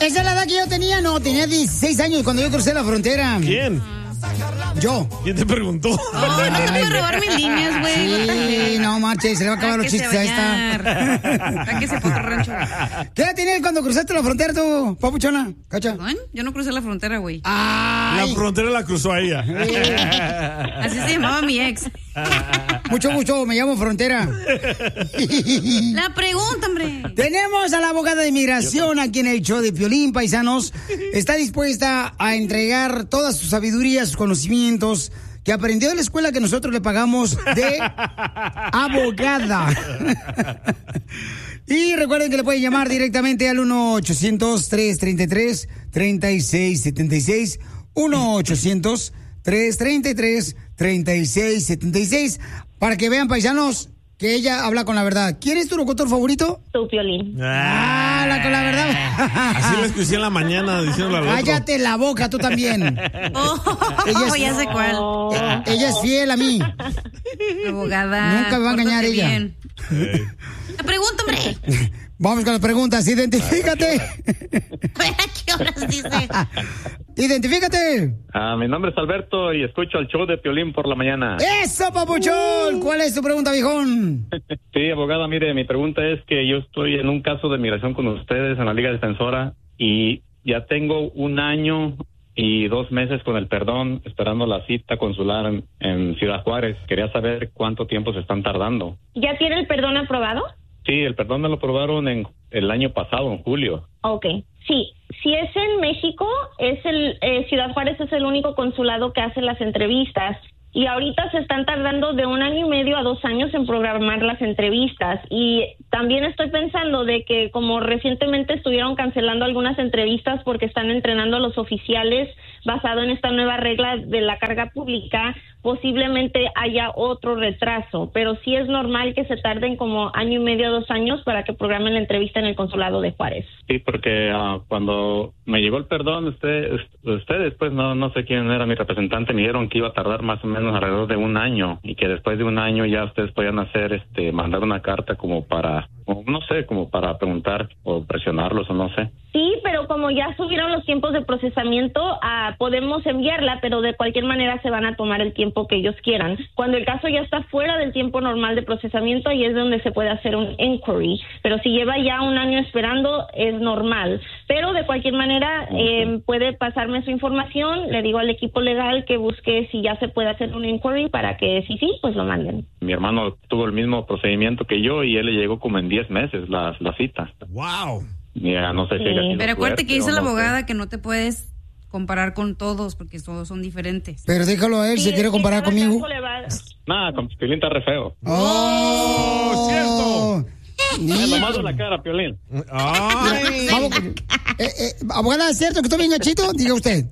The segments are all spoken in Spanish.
¿Esa es la edad que yo tenía? No, tenía 16 años cuando yo crucé la frontera. ¿Quién? Yo. ¿Quién te preguntó? Oh, no te puedes robar mis líneas, güey. Sí, no marches, se le va a acabar los chistes a esta. Sáquese por otro rancho. ¿Qué edad tenías cuando cruzaste la frontera tú, papuchona? ¿Cacha? Yo no crucé la frontera, güey. La frontera la cruzó a ella. Así se llamaba mi ex. Mucho gusto, me llamo Frontera. La pregunta, hombre. Tenemos a la abogada de inmigración aquí en el show de Piolín, paisanos. Está dispuesta a entregar toda su sabiduría, sus conocimientos que aprendió en la escuela que nosotros le pagamos de abogada. Y recuerden que le pueden llamar directamente al 1-800-333-3676. 1-800-333-3676. Para que vean, paisanos, que ella habla con la verdad. ¿Quién es tu locutor favorito? Tu Piolín. Habla con la verdad. Así la escuché en la mañana diciéndole al otro. Cállate la boca, tú también. Ya sé cuál. Ella es fiel a mí. Abogada. Nunca me va a engañar ella. Bien. La pregunta, hombre. Vamos con las preguntas. Identifícate. ¿Qué horas dice? Identifícate. Mi nombre es Alberto y escucho el show de Piolín por la mañana. ¡Eso, papuchón! ¿Cuál es tu pregunta, viejón? Sí, abogada, mire, mi pregunta es que yo estoy en un caso de migración con ustedes en la Liga Defensora y ya tengo 1 año y 2 meses con el perdón esperando la cita consular en Ciudad Juárez. Quería saber cuánto tiempo se están tardando. ¿Ya tiene el perdón aprobado? Sí, el perdón me lo aprobaron en el año pasado, en julio. Ok, sí. Si es en México, Ciudad Juárez es el único consulado que hace las entrevistas. Y ahorita se están tardando de 1 año y medio a 2 años en programar las entrevistas. Y también estoy pensando de que como recientemente estuvieron cancelando algunas entrevistas porque están entrenando a los oficiales basado en esta nueva regla de la carga pública, posiblemente haya otro retraso. Pero sí es normal que se tarden como 1 año y medio a 2 años para que programen la entrevista en el consulado de Juárez. Sí, porque cuando me llegó el perdón, ustedes, pues no sé quién era mi representante, me dijeron que iba a tardar más o menos alrededor de 1 año y que después de 1 año ya ustedes podían hacer, mandar una carta como para, no sé, como para preguntar o presionarlos o no sé. Sí, pero como ya subieron los tiempos de procesamiento, podemos enviarla, pero de cualquier manera se van a tomar el tiempo que ellos quieran. Cuando el caso ya está fuera del tiempo normal de procesamiento, ahí es donde se puede hacer un inquiry. Pero si lleva ya 1 año esperando, es normal. Pero de cualquier manera, puede pasarme su información, le digo al equipo legal que busque si ya se puede hacer un inquiry para que sí, pues lo manden. Mi hermano tuvo el mismo procedimiento que yo y él le llegó como en 10 meses la cita. ¡Wow! Ya, no sé si pero acuérdate que dice la abogada que no te puedes comparar con todos porque todos son diferentes. Pero déjalo a él, si quiere comparar conmigo. Nada, con Piolín está re feo. ¡Oh! ¡Cierto! Nomás de la cara, Piolín. ¡Ay! Abogada, ¿es cierto que estoy bien gachito? Diga usted.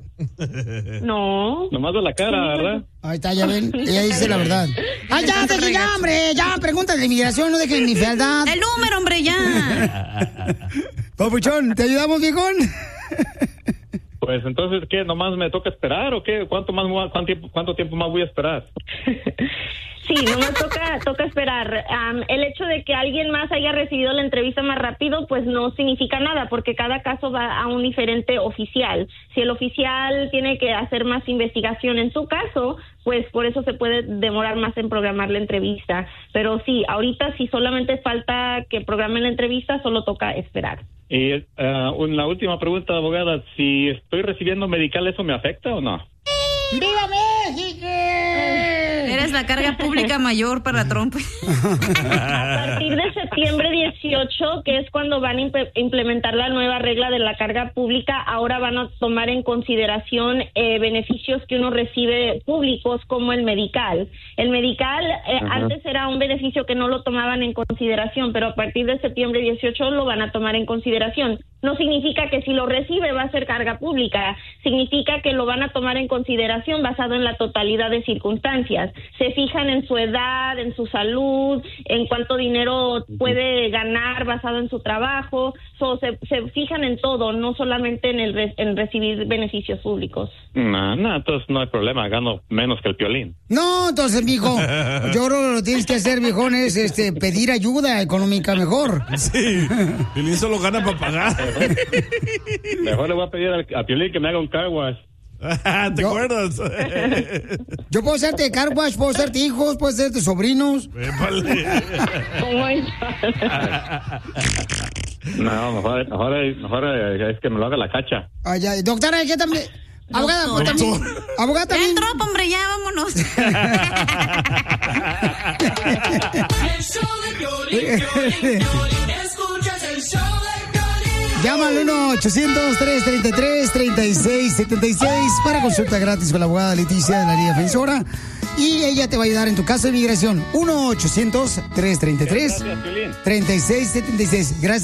No. Nomás de la cara, ¿verdad? Ahí está, ya ven, ella dice la verdad. ¡Ay, ya, hombre! Ya, preguntas de inmigración, no dejen ni fealdad. ¡El número, hombre, ya! Papuchón, ¿te ayudamos, viejón? Pues entonces, ¿qué? ¿Nomás me toca esperar o qué? ¿Cuánto tiempo más voy a esperar? Sí, nomás toca esperar. El hecho de que alguien más haya recibido la entrevista más rápido, pues no significa nada, porque cada caso va a un diferente oficial. Si el oficial tiene que hacer más investigación en su caso, pues por eso se puede demorar más en programar la entrevista. Pero sí, ahorita si solamente falta que programen la entrevista, solo toca esperar. Y la última pregunta, abogada, si estoy recibiendo medical, ¿eso me afecta o no? ¡Viva México! Eres la carga pública mayor para Trump. A partir de septiembre 18, que es cuando van a implementar la nueva regla de la carga pública, ahora van a tomar en consideración beneficios que uno recibe públicos como el medical. El medical antes era un beneficio que no lo tomaban en consideración, pero a partir de septiembre 18 lo van a tomar en consideración. No significa que si lo recibe va a ser carga pública, significa que lo van a tomar en consideración basado en la totalidad de circunstancias. Se fijan en su edad, en su salud, en cuánto dinero puede ganar basado en su trabajo, se fijan en todo, no solamente en recibir beneficios públicos. No, entonces no hay problema, gano menos que el Piolín. No, entonces, mijo, yo creo que lo tienes que hacer, viejón, es pedir ayuda económica mejor. Sí, Piolín solo gana para pagar. Mejor le voy a pedir a Piolín que me haga un car wash. ¿Te acuerdas? Yo puedo hacerte car wash, puedo hacerte hijos, puedo hacerte sobrinos. No, mejor es que me lo haga la cacha. Ay, ay, doctora, ¿qué también? Abogada, pues, también. Abogada Ya también. entró, hombre, ya vámonos. El show de Piolín, escuchas el show de Piolín. Llama al 1-800-333-3676 para consulta gratis con la abogada Leticia de la Liga Defensora. Y ella te va a ayudar en tu caso de migración. 1-800-333-3676. Gracias.